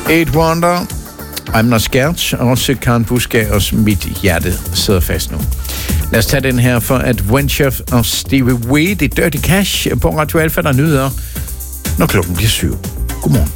Eight Wonder, I'm Not Scared, også Karen Busgaard, og Mit hjerte sidder fast nu. Lad os tage den her for Adventure of Stevie Wade, det Dirty Cash på Radio Alpha, der nyder, når klokken bliver 7. Godmorgen.